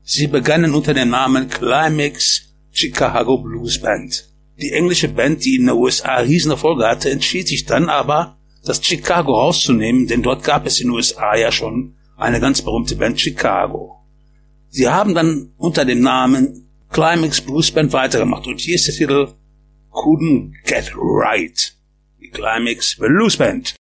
Sie begannen unter dem Namen Climax Chicago Blues Band. Die englische Band, die in den USA Riesenerfolge hatte, entschied sich dann aber, das Chicago rauszunehmen, denn dort gab es in den USA ja schon eine ganz berühmte Band Chicago. Sie haben dann unter dem Namen Climax Blues Band weitergemacht und hier ist der Titel Couldn't Get Right. Die Climax Blues Band.